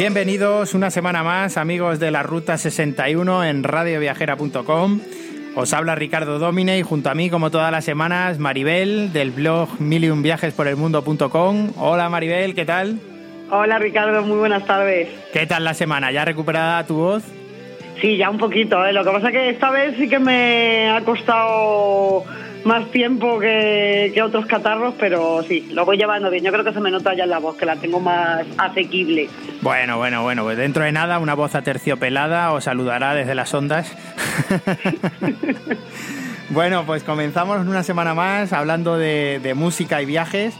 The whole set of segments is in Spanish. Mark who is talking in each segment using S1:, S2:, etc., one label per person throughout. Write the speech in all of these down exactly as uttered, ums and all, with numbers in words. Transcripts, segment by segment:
S1: Bienvenidos una semana más, amigos de la Ruta sesenta y uno en radio viajera punto com. Os habla Ricardo Domine y junto a mí, como todas las semanas, Maribel, del blog mil y un viajes por el mundo punto com. Hola Maribel, ¿qué tal?
S2: Hola Ricardo, muy buenas tardes.
S1: ¿Qué tal la semana? ¿Ya recuperada tu voz?
S2: Sí, ya un poquito, ¿eh? Lo que pasa es que esta vez sí que me ha costado más tiempo que, que otros catarros, pero sí, lo voy llevando bien. Yo creo que se me nota ya en la voz, que la tengo más asequible.
S1: Bueno, bueno, bueno, pues dentro de nada una voz aterciopelada os saludará desde las ondas. Bueno, pues comenzamos una semana más hablando de, de música y viajes,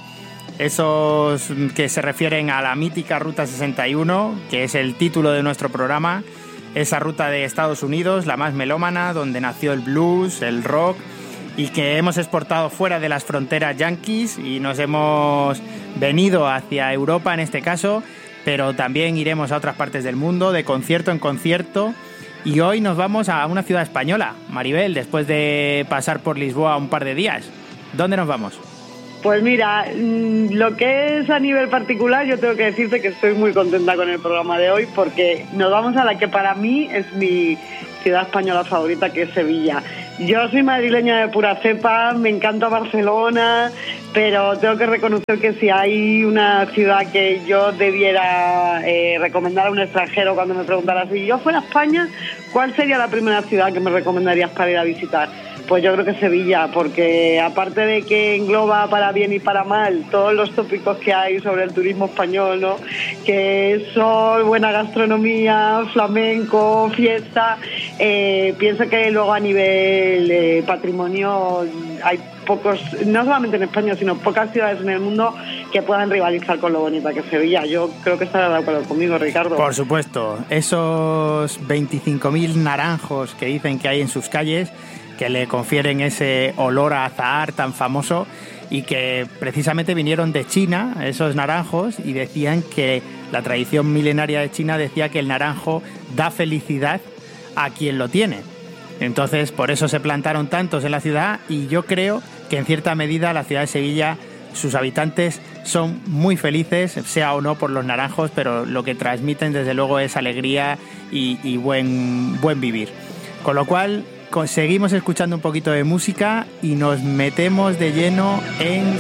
S1: esos que se refieren a la mítica Ruta sesenta y uno, que es el título de nuestro programa, esa ruta de Estados Unidos, la más melómana, donde nació el blues, el rock, y que hemos exportado fuera de las fronteras yanquis y nos hemos venido hacia Europa en este caso, pero también iremos a otras partes del mundo, de concierto en concierto. Y hoy nos vamos a una ciudad española, Maribel, después de pasar por Lisboa un par de días. ¿Dónde nos vamos?
S2: Pues mira, lo que es a nivel particular, yo tengo que decirte que estoy muy contenta con el programa de hoy, porque nos vamos a la que para mí es mi ciudad española favorita, que es Sevilla. Yo soy madrileña de pura cepa, me encanta Barcelona, pero tengo que reconocer que si hay una ciudad que yo debiera eh, recomendar a un extranjero cuando me preguntara si yo fuera a España, ¿cuál sería la primera ciudad que me recomendarías para ir a visitar? Pues yo creo que Sevilla, porque aparte de que engloba para bien y para mal todos los tópicos que hay sobre el turismo español, ¿no? Que es sol, buena gastronomía, flamenco, fiesta, eh, pienso que luego a nivel eh, patrimonio hay pocos, no solamente en España, sino pocas ciudades en el mundo que puedan rivalizar con lo bonita que es Sevilla. Yo creo que estarás de acuerdo conmigo, Ricardo.
S1: Por supuesto, esos veinticinco mil naranjos que dicen que hay en sus calles, que le confieren ese olor a azahar tan famoso y que precisamente vinieron de China, esos naranjos, y decían que la tradición milenaria de China decía que el naranjo da felicidad a quien lo tiene. Entonces, por eso se plantaron tantos en la ciudad, y yo creo que en cierta medida la ciudad de Sevilla, sus habitantes son muy felices, sea o no por los naranjos, pero lo que transmiten desde luego es alegría y, y buen, buen vivir. Con lo cual, seguimos escuchando un poquito de música y nos metemos de lleno en